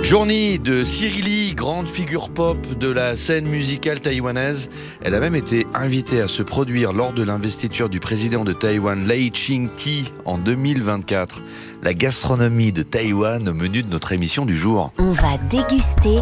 Journey de Cyril, grande figure pop de la scène musicale taïwanaise. Elle a même été invitée à se produire lors de l'investiture du président de Taïwan, Lai Ching-te, en 2024. La gastronomie de Taïwan au menu de notre émission du jour. On va déguster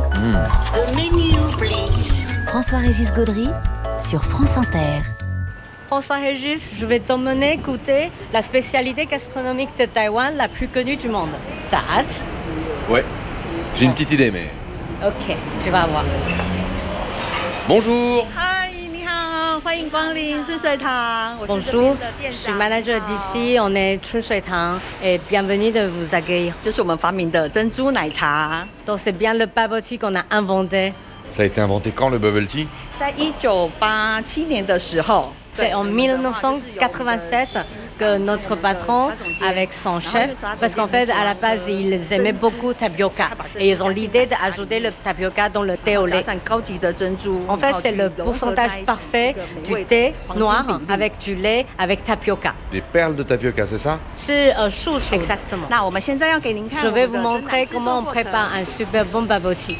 François-Régis Gaudry sur France Inter. François-Régis, je vais t'emmener goûter la spécialité gastronomique de Taïwan la plus connue du monde. T'as hâte? Ouais, j'ai une petite idée, mais... Ok, tu vas voir. Bonjour. Bonjour, je suis manager d'ici, on est Chun Shui Tang et bienvenue de vous accueillir. Donc c'est bien le bubble tea qu'on a inventé. Ça a été inventé quand, le bubble tea? C'est en 1987 que notre patron, avec son chef, parce qu'en fait, à la base, ils aimaient beaucoup tapioca. Et ils ont l'idée d'ajouter le tapioca dans le thé au lait. En fait, c'est le pourcentage parfait du thé noir avec du lait, avec tapioca. Des perles de tapioca, c'est ça? C'est exactement. Je vais vous montrer comment on prépare un super bon bubble tea.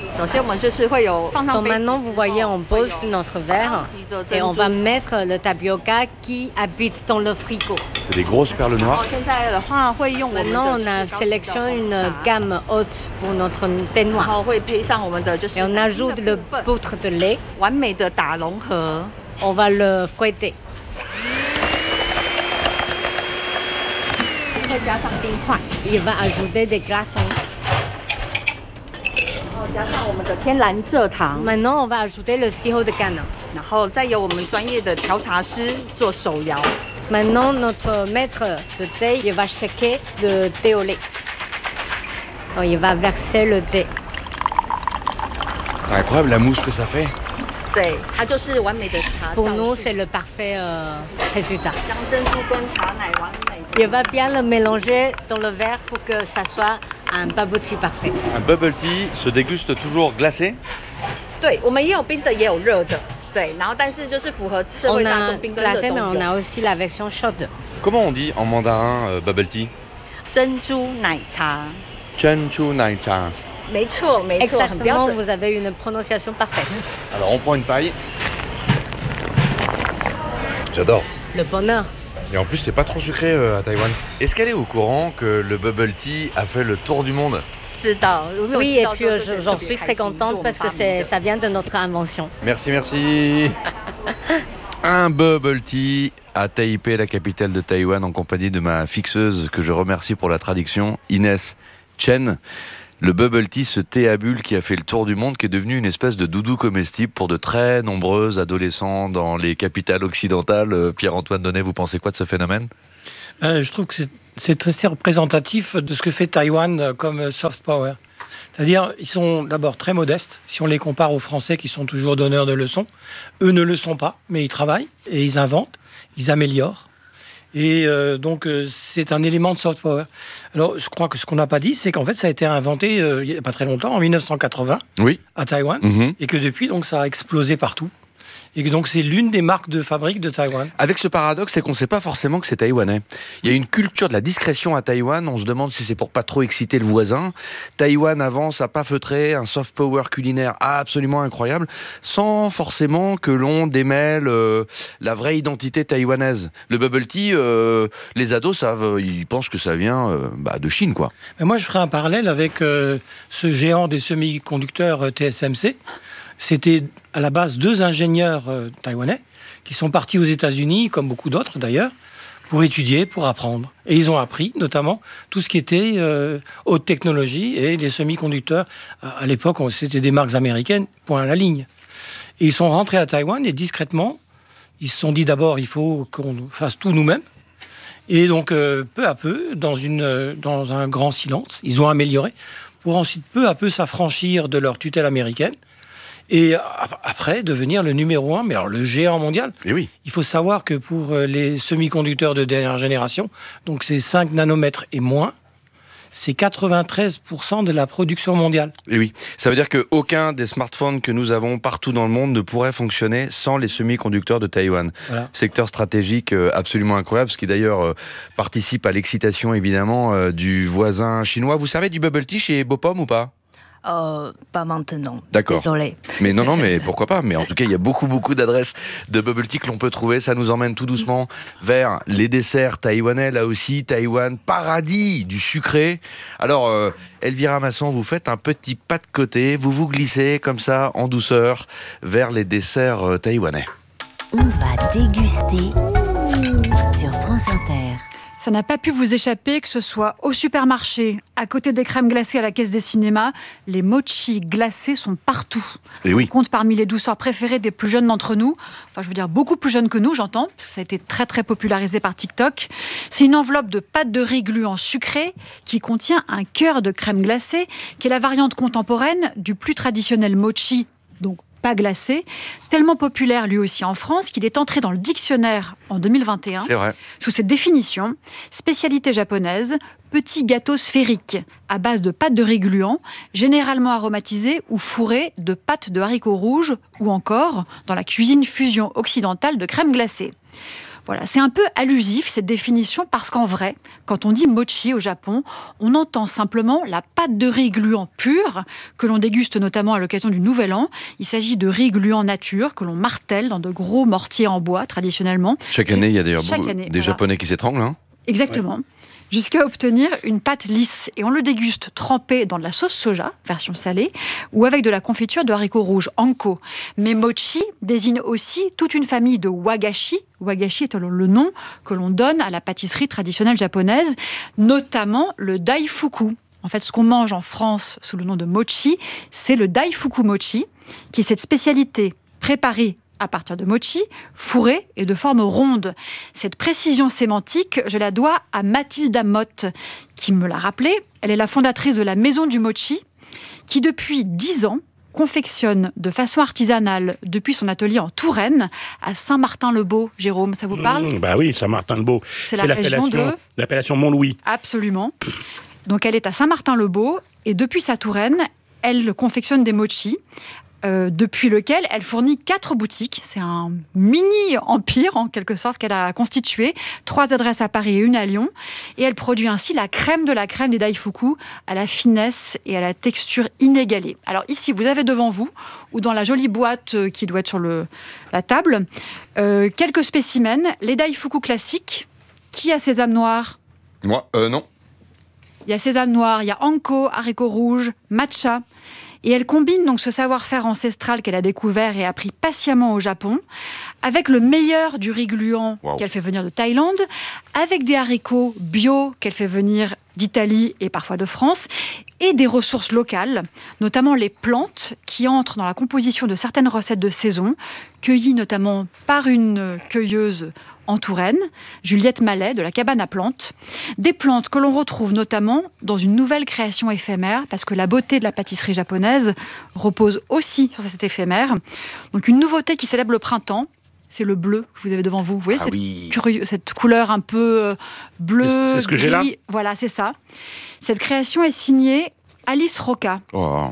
Donc maintenant, vous voyez, on pose notre verre et on va mettre le tapioca qui habite dans le frigo. C'est des grosses perles noires. Maintenant, on a sélectionné une gamme haute pour notre thé noir. Et on ajoute le poudre de lait. On va le fouetter. Il va ajouter des glaçons. Maintenant, on va ajouter le sirop de canne. Maintenant, notre maître de thé, il va shaker le thé au lait. Donc, il va verser le thé. C'est incroyable la mousse que ça fait. Pour nous, c'est le parfait résultat. Il va bien le mélanger dans le verre pour que ça soit un bubble tea parfait. Un bubble tea se déguste toujours glacé? On a glacé, mais on a aussi la version chaude. Comment on dit en mandarin bubble tea? Chenchu Nai Cha. Exactement, vous avez une prononciation parfaite. Alors on prend une paille. J'adore. Le bonheur. Et en plus, c'est pas trop sucré à Taïwan. Est-ce qu'elle est au courant que le bubble tea a fait le tour du monde? Oui, et puis j'en suis très contente parce que ça vient de notre invention. Merci. Un bubble tea à Taipei, la capitale de Taïwan, en compagnie de ma fixeuse que je remercie pour la traduction, Inès Chen. Le bubble tea, ce thé à bulles qui a fait le tour du monde, qui est devenu une espèce de doudou comestible pour de très nombreux adolescents dans les capitales occidentales. Pierre-Antoine Donnet, vous pensez quoi de ce phénomène? Je trouve que c'est très représentatif de ce que fait Taïwan comme soft power. C'est-à-dire, ils sont d'abord très modestes. Si on les compare aux Français qui sont toujours donneurs de leçons, eux ne le sont pas, mais ils travaillent et ils inventent, ils améliorent. Et donc, c'est un élément de soft power. Alors, je crois que ce qu'on n'a pas dit, c'est qu'en fait, ça a été inventé il n'y a pas très longtemps, en 1980, oui, à Taïwan, et que depuis, donc, ça a explosé partout. Et que donc, c'est l'une des marques de fabrique de Taïwan. Avec ce paradoxe, c'est qu'on ne sait pas forcément que c'est taïwanais. Il y a une culture de la discrétion à Taïwan. On se demande si c'est pour pas trop exciter le voisin. Taïwan avance à pas feutrer, un soft power culinaire absolument incroyable, sans forcément que l'on démêle la vraie identité taïwanaise. Le bubble tea, les ados savent, ils pensent que ça vient de Chine, quoi. Mais moi, je ferai un parallèle avec ce géant des semi-conducteurs TSMC. C'était à la base 2 ingénieurs taïwanais qui sont partis aux États-Unis, comme beaucoup d'autres d'ailleurs, pour étudier, pour apprendre. Et ils ont appris notamment tout ce qui était haute technologie et les semi-conducteurs. À l'époque, c'était des marques américaines, point à la ligne. Et ils sont rentrés à Taïwan et discrètement, ils se sont dit d'abord, il faut qu'on fasse tout nous-mêmes. Et donc, peu à peu, dans un grand silence, ils ont amélioré pour ensuite peu à peu s'affranchir de leur tutelle américaine. Et après, devenir le numéro 1, mais alors le géant mondial. Et oui. Il faut savoir que pour les semi-conducteurs de dernière génération, donc c'est 5 nanomètres et moins, c'est 93% de la production mondiale. Et oui, ça veut dire qu'aucun des smartphones que nous avons partout dans le monde ne pourrait fonctionner sans les semi-conducteurs de Taïwan. Voilà. Secteur stratégique absolument incroyable, ce qui d'ailleurs participe à l'excitation évidemment du voisin chinois. Vous servez du bubble tea chez Bopom ou pas ? Pas maintenant. D'accord. Désolée. Mais non, mais pourquoi pas. Mais en tout cas, il y a beaucoup d'adresses de bubble tea que l'on peut trouver. Ça nous emmène tout doucement vers les desserts taïwanais. Là aussi, Taïwan, paradis du sucré. Alors, Elvira Masson, vous faites un petit pas de côté. Vous vous glissez comme ça, en douceur, vers les desserts taïwanais. On va déguster sur France Inter. Ça n'a pas pu vous échapper, que ce soit au supermarché, à côté des crèmes glacées à la caisse des cinémas, les mochis glacés sont partout. Et oui. On compte parmi les douceurs préférées des plus jeunes d'entre nous. Enfin, je veux dire beaucoup plus jeunes que nous, j'entends, parce que ça a été très popularisé par TikTok. C'est une enveloppe de pâte de riz gluant sucré qui contient un cœur de crème glacée, qui est la variante contemporaine du plus traditionnel mochi, donc pas glacé, tellement populaire lui aussi en France qu'il est entré dans le dictionnaire en 2021. C'est vrai. Sous cette définition, spécialité japonaise, petit gâteau sphérique à base de pâte de riz gluant, généralement aromatisé ou fourré de pâte de haricots rouges ou encore dans la cuisine fusion occidentale de crème glacée. Voilà, c'est un peu allusif cette définition parce qu'en vrai, quand on dit mochi au Japon, on entend simplement la pâte de riz gluant pure que l'on déguste notamment à l'occasion du Nouvel An. Il s'agit de riz gluant nature que l'on martèle dans de gros mortiers en bois traditionnellement. Chaque année, il y a d'ailleurs Chaque année, des voilà. Japonais qui s'étranglent. Hein. Exactement. Ouais. Jusqu'à obtenir une pâte lisse. Et on le déguste trempé dans de la sauce soja, version salée, ou avec de la confiture de haricots rouges, anko. Mais mochi désigne aussi toute une famille de wagashi. Wagashi est le nom que l'on donne à la pâtisserie traditionnelle japonaise, notamment le daifuku. En fait, ce qu'on mange en France sous le nom de mochi, c'est le daifuku mochi, qui est cette spécialité préparée à partir de mochi, fourré et de forme ronde. Cette précision sémantique, je la dois à Mathilda Mott, qui me l'a rappelé. Elle est la fondatrice de la Maison du Mochi, qui depuis 10 ans confectionne de façon artisanale depuis son atelier en Touraine, à Saint-Martin-le-Beau. Jérôme, ça vous parle ? Bah oui, Saint-Martin-le-Beau. C'est la région de... L'appellation Mont-Louis. Absolument. Donc elle est à Saint-Martin-le-Beau, et depuis sa Touraine, elle confectionne des mochis, depuis lequel elle fournit 4 boutiques. C'est un mini-empire, en quelque sorte, qu'elle a constitué. 3 adresses à Paris et 1 à Lyon. Et elle produit ainsi la crème de la crème des daifuku, à la finesse et à la texture inégalée. Alors ici, vous avez devant vous, ou dans la jolie boîte qui doit être sur la table, quelques spécimens. Les daifuku classiques. Qui a sésame noir ? Moi, non. Il y a sésame noir, il y a anko, haricots rouges, matcha. Et elle combine donc ce savoir-faire ancestral qu'elle a découvert et appris patiemment au Japon, avec le meilleur du riz gluant qu'elle fait venir de Thaïlande, avec des haricots bio qu'elle fait venir d'Italie et parfois de France, et des ressources locales, notamment les plantes qui entrent dans la composition de certaines recettes de saison, cueillies notamment par une cueilleuse en Touraine, Juliette Mallet, de la cabane à plantes. Des plantes que l'on retrouve notamment dans une nouvelle création éphémère, parce que la beauté de la pâtisserie japonaise repose aussi sur cet éphémère. Donc une nouveauté qui célèbre le printemps, c'est le bleu que vous avez devant vous. Vous voyez cette couleur un peu bleu, c'est ce que gris. J'ai là. Voilà, c'est ça. Cette création est signée Alice Roca.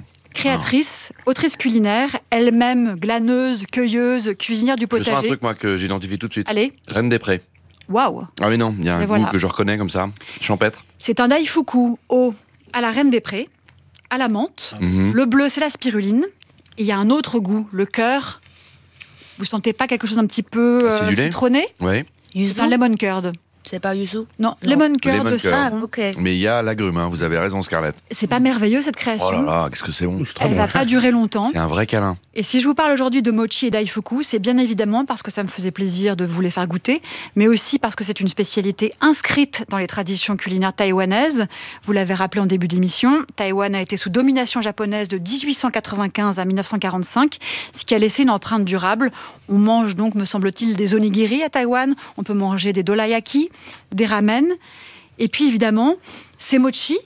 Créatrice, autrice culinaire, elle-même glaneuse, cueilleuse, cuisinière du potager. Je sens un truc, moi, que j'identifie tout de suite. Allez. Reine des Prés. Waouh. Ah oui, non, il y a un goût que je reconnais comme ça, champêtre. C'est un daifuku à la Reine des Prés, à la menthe. Le bleu, c'est la spiruline. Et il y a un autre goût, le cœur. Vous sentez pas quelque chose d'un petit peu citronné ? Oui. C'est un lemon curd. C'est pas yuzu ? Non, lemon curd de citron. Ok. Mais il y a l'agrume, vous avez raison, Scarlett. C'est pas merveilleux cette création ? Oh là là, qu'est-ce que c'est bon. Elle va pas durer longtemps. C'est un vrai câlin. Et si je vous parle aujourd'hui de mochi et daifuku, c'est bien évidemment parce que ça me faisait plaisir de vous les faire goûter, mais aussi parce que c'est une spécialité inscrite dans les traditions culinaires taïwanaises. Vous l'avez rappelé en début d'émission, Taïwan a été sous domination japonaise de 1895 à 1945, ce qui a laissé une empreinte durable. On mange donc, me semble-t-il, des onigiri à Taïwan, on peut manger des dorayaki, des ramen, et puis évidemment, ces mochi,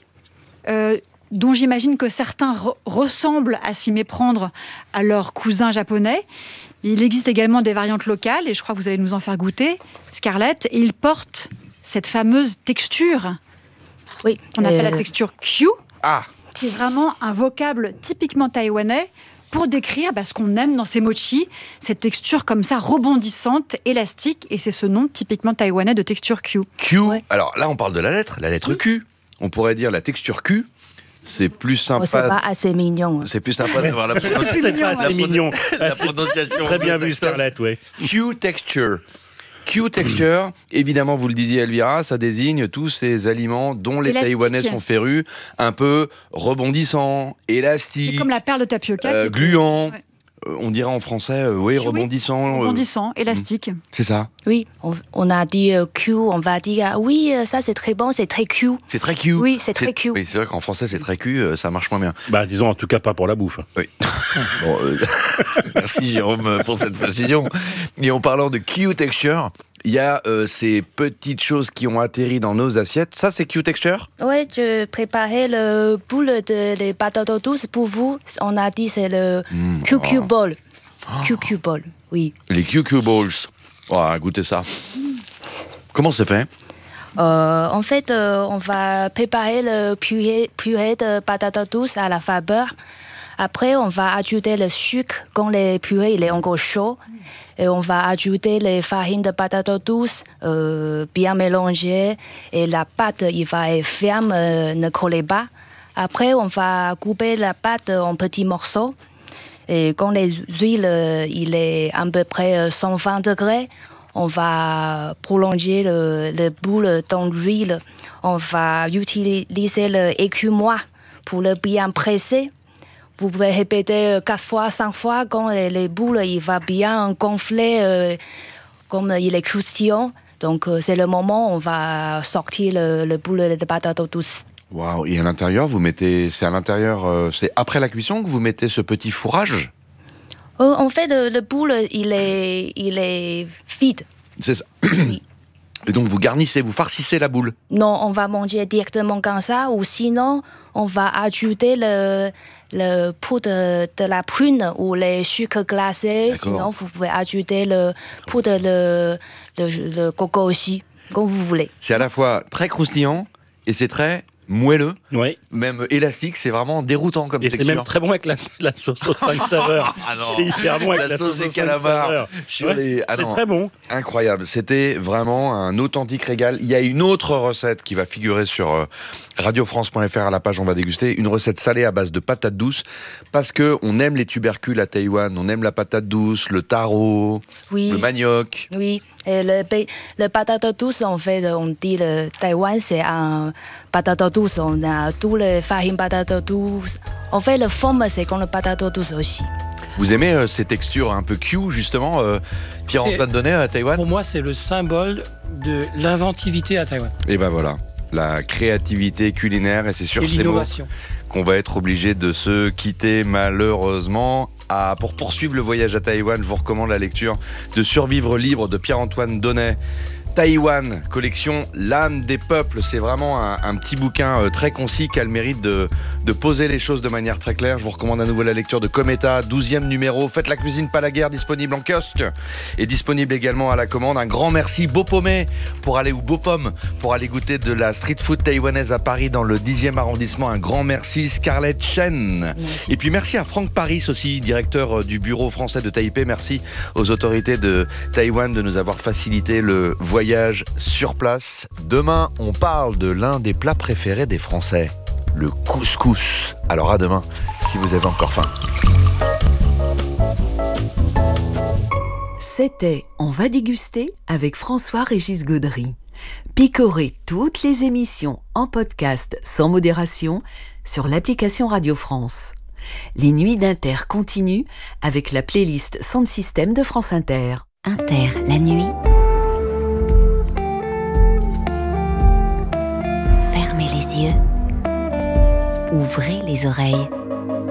dont j'imagine que certains ressemblent à s'y méprendre à leurs cousins japonais. Il existe également des variantes locales, et je crois que vous allez nous en faire goûter, Scarlett, et ils portent cette fameuse texture, qu'on appelle la texture Q, qui est vraiment un vocable typiquement taïwanais pour décrire ce qu'on aime dans ces mochis, cette texture comme ça rebondissante, élastique, et c'est ce nom typiquement taïwanais de texture Q. Q, alors là on parle de la lettre Q. On pourrait dire la texture Q, C'est plus sympa. C'est pas assez mignon. C'est plus sympa d'avoir la C'est pas assez mignon. la prononciation. Très bien vu, Starlet, ouais. Q-texture. Q-texture, évidemment, vous le disiez, Elvira, ça désigne tous ces aliments dont les Élastique. Taïwanais sont férus, un peu rebondissants, élastiques, C'est comme la perle de tapioca. gluants. Ouais. On dirait en français, oui, Oui, rebondissant. Rebondissant, élastique. C'est ça. Oui, on a dit Q, on va dire oui, ça c'est très bon, c'est très Q. C'est très Q. Oui, c'est très Q. Oui, c'est vrai qu'en français, c'est très Q, ça marche moins bien. Bah, disons, en tout cas, pas pour la bouffe. Oui. Bon, merci Jérôme pour cette précision. Et en parlant de Q-texture, il y a ces petites choses qui ont atterri dans nos assiettes. Ça, c'est Q-texture ? Oui, je préparais le boule de les patates douces pour vous. On a dit c'est le QQ ball. QQ ball, oui. Les QQ balls. Oh, goûtez ça. Comment c'est fait ? En fait, on va préparer le purée de patates douces à la vapeur. Après, on va ajouter le sucre quand le purée il est encore chaud. Et on va ajouter les farines de patates douces bien mélangées. Et la pâte, il va être ferme, ne coller pas. Après, on va couper la pâte en petits morceaux. Et quand les huiles, il est à peu près 120 degrés, on va prolonger le boule dans l'huile. On va utiliser l'écumoire pour le bien presser. Vous pouvez répéter 4 fois, 5 fois quand les boules il va bien gonfler comme il est croustillant. Donc c'est le moment où on va sortir le boule de patates douces. Waouh, et à l'intérieur, vous mettez. C'est à l'intérieur, c'est après la cuisson que vous mettez ce petit fourrage ? En fait, le boule, il est vide. C'est ça. Oui. Et donc vous garnissez, vous farcissez la boule. Non, on va manger directement comme ça, ou sinon, on va ajouter le poudre de la prune ou les sucres glacés. D'accord. Sinon, vous pouvez ajouter le poudre de coco aussi, comme vous voulez. C'est à la fois très croustillant et c'est très moelleux, Oui. même élastique. C'est vraiment déroutant comme Et c'est texture. même très bon avec la sauce aux 5 saveurs. Ah non. C'est hyper bon avec La la sauce sauce des aux 5 calamars saveurs. sur Ouais, les- Ah c'est non. très bon. Incroyable, c'était vraiment un authentique régal. Il y a une autre recette qui va figurer sur radiofrance.fr à la page On va déguster, une recette salée à base de patates douces, parce que on aime les tubercules à Taïwan, on aime la patate douce, le taro, Oui. le manioc. Oui, et le patate douce, en fait, on dit le Taïwan, c'est un patate douce. On a tous les farines patates douces. En fait, la forme, c'est comme le patate douce aussi. Vous aimez ces textures un peu Q, justement, Pierre-Antoine Donnet à Taïwan ? Pour moi, c'est le symbole de l'inventivité à Taïwan Et ben voilà, la créativité culinaire, et c'est sur et ces mots l'innovation. qu'on va être obligé de se quitter malheureusement. Pour poursuivre le voyage à Taïwan, je vous recommande la lecture de Survivre libre de Pierre-Antoine Donnet. Taïwan, collection L'âme des peuples. C'est vraiment un petit bouquin très concis qui a le mérite de poser les choses de manière très claire. Je vous recommande à nouveau la lecture de Cometa, 12e numéro. Faites la cuisine, pas la guerre, disponible en kiosque et disponible également à la commande. Un grand merci Beaupommé pour aller pour aller goûter de la street food taïwanaise à Paris dans le 10e arrondissement. Un grand merci Scarlett Chen. Merci. Et puis merci à Franck Paris aussi, directeur du bureau français de Taipei. Merci aux autorités de Taïwan de nous avoir facilité le voyage sur place. Demain, on parle de l'un des plats préférés des Français, le couscous. Alors à demain, si vous avez encore faim. C'était On va déguster avec François-Régis Gaudry. Picorez toutes les émissions en podcast sans modération sur l'application Radio France. Les nuits d'Inter continuent avec la playlist Sound System de France Inter. Inter, la nuit. Fermez les yeux. Ouvrez les oreilles.